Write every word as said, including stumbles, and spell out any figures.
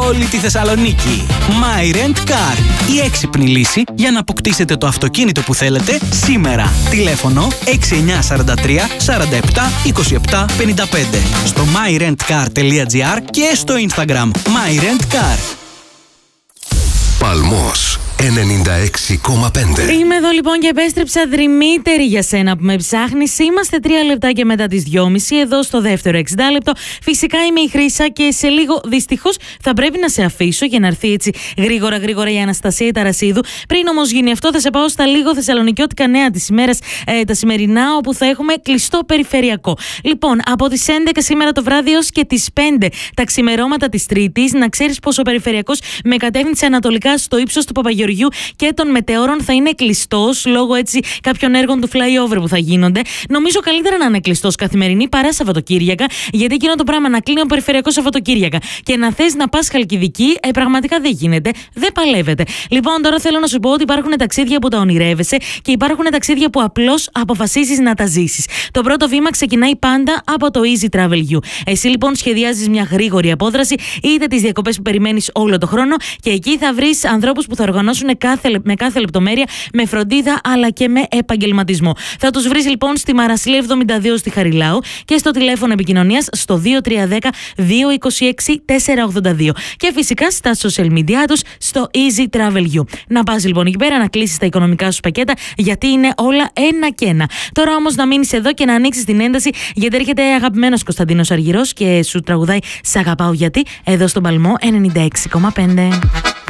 όλη τη Θεσσαλονίκη. MyRentCar, η έξυπνη λύση για να αποκτήσετε το αυτοκίνητο που θέλετε σήμερα. Τηλέφωνο έξι εννιά τέσσερα τρία τέσσερα επτά είκοσι επτά πενήντα πέντε, στο my rent car τελεία gr και στο Instagram MyRentCar. Παλμός ενενήντα έξι κόμμα πέντε. Είμαι εδώ λοιπόν και επέστρεψα δρυμύτερη για σένα που με ψάχνεις. Είμαστε τρία λεπτά και μετά τις δυόμιση εδώ στο δεύτερο εξήντα λεπτό. Φυσικά είμαι η Χρύσα και σε λίγο δυστυχώς θα πρέπει να σε αφήσω για να έρθει έτσι γρήγορα γρήγορα η Αναστασία Ταρασίδου. Πριν όμως γίνει αυτό, θα σε πάω στα λίγο θεσσαλονικιώτικα νέα της ημέρας, ε, τα σημερινά, όπου θα έχουμε κλειστό περιφερειακό. Λοιπόν, από τις έντεκα σήμερα το βράδυ έως και τις πέντε τα ξημερώματα της Τρίτης, να ξέρεις πως ο περιφερειακός με κατεύθυνση ανατολικά στο ύψος του Παπαγεωργίου και των μετεώρων θα είναι κλειστός λόγω έτσι κάποιων έργων του flyover που θα γίνονται. Νομίζω καλύτερα να είναι κλειστός καθημερινή παρά Σαββατοκύριακα, γιατί εκείνο το πράγμα να κλείνει ο περιφερειακός Σαββατοκύριακα και να θες να πας Χαλκιδική, ε, πραγματικά δεν γίνεται, δεν παλεύεται. Λοιπόν, τώρα θέλω να σου πω ότι υπάρχουν ταξίδια που τα ονειρεύεσαι και υπάρχουν ταξίδια που απλώς αποφασίζεις να τα ζήσεις. Το πρώτο βήμα ξεκινάει πάντα από το Easy Travel You. Εσύ λοιπόν σχεδιάζεις μια γρήγορη απόδραση, είτε τις διακοπές που περιμένεις όλο το χρόνο, και εκεί θα βρεις ανθρώπους που θα οργανώσουν Κάθε, με κάθε λεπτομέρεια, με φροντίδα αλλά και με επαγγελματισμό. Θα τους βρεις λοιπόν στη Μαρασλή εβδομήντα δύο στη Χαριλάου και στο τηλέφωνο επικοινωνίας στο δύο τρία ένα μηδέν δύο είκοσι έξι τέσσερα ογδόντα δύο και φυσικά στα social media τους στο Easy Travel You. Να πας λοιπόν εκεί πέρα να κλείσεις τα οικονομικά σου πακέτα, γιατί είναι όλα ένα και ένα. Τώρα όμως να μείνεις εδώ και να ανοίξεις την ένταση, γιατί έρχεται αγαπημένος Κωνσταντίνος Αργυρός και σου τραγουδάει «Σ' αγαπάω γιατί» εδώ στον Παλμό ενενήντα έξι κόμμα πέντε.